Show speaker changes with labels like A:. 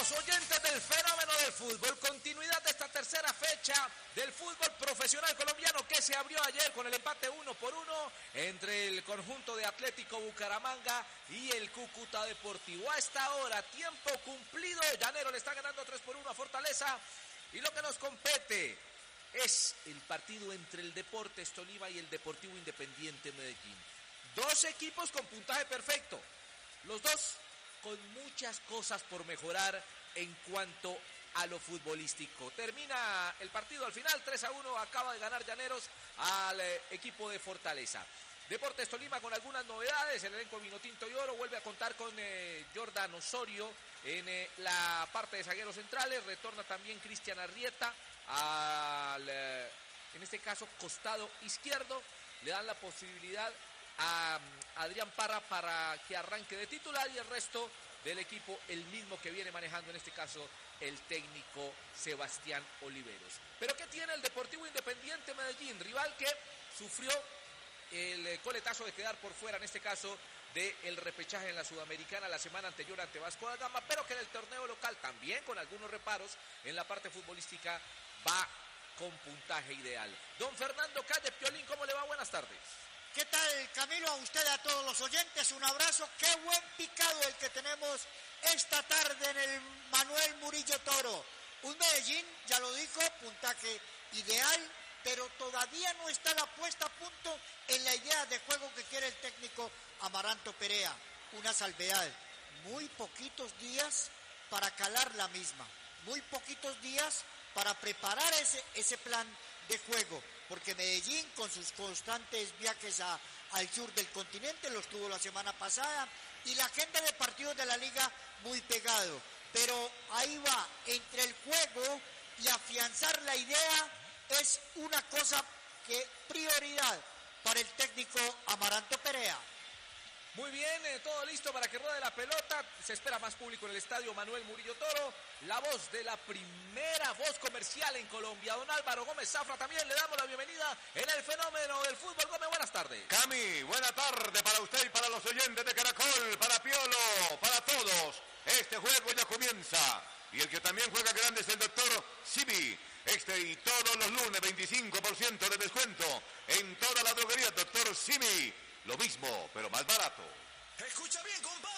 A: los oyentes del fenómeno del fútbol. Continuidad de esta tercera fecha del fútbol profesional colombiano que se abrió ayer con el empate 1-1 entre el conjunto de Atlético Bucaramanga y el Cúcuta Deportivo. A esta hora, tiempo cumplido, Llanero le está ganando 3-1 a Fortaleza y lo que nos compete es el partido entre el Deportes Tolima y el Deportivo Independiente Medellín. Dos equipos con puntaje perfecto, los dos con muchas cosas por mejorar en cuanto a lo futbolístico. Termina el partido al final, 3-1, acaba de ganar Llaneros al equipo de Fortaleza. Deportes Tolima con algunas novedades, el elenco Vinotinto y Oro vuelve a contar con Jordan Osorio en la parte de zagueros centrales, retorna también Cristian Arrieta al, en este caso, costado izquierdo, le dan la posibilidad a Adrián Parra para que arranque de titular y el resto del equipo el mismo que viene manejando en este caso el técnico Sebastián Oliveros. Pero ¿qué tiene el Deportivo Independiente Medellín? Rival que sufrió el coletazo de quedar por fuera en este caso del repechaje en la Sudamericana la semana anterior ante Vasco da Gama, pero que en el torneo local también con algunos reparos en la parte futbolística va con puntaje ideal. Don Fernando Calle Piolín, ¿cómo le va? Buenas tardes.
B: ¿Qué tal, Camilo? A usted, a todos los oyentes, un abrazo. Qué buen picado el que tenemos esta tarde en el Manuel Murillo Toro. Un Medellín, ya lo dijo, puntaje ideal, pero todavía no está la puesta a punto en la idea de juego que quiere el técnico Amaranto Perea. Una salvedad, muy poquitos días para calar la misma, muy poquitos días para preparar ese plan de juego, porque Medellín con sus constantes viajes al sur del continente, los tuvo la semana pasada, y la agenda de partidos de la liga muy pegado, pero ahí va, entre el juego y afianzar la idea es una cosa que prioridad para el técnico Amaranto Perea.
A: Muy bien, todo listo para que ruede la pelota. Se espera más público en el estadio Manuel Murillo Toro. La voz de la primera voz comercial en Colombia, don Álvaro Gómez Zafra. También le damos la bienvenida en el fenómeno del fútbol. Gómez, buenas tardes.
C: Cami, buena tarde para usted y para los oyentes de Caracol, para Piolo, para todos. Este juego ya comienza. Y el que también juega grande es el doctor Simi. Y todos los lunes 25% de descuento en toda la droguería, doctor Simi. Lo mismo, pero más barato.
D: Escucha bien, compadre.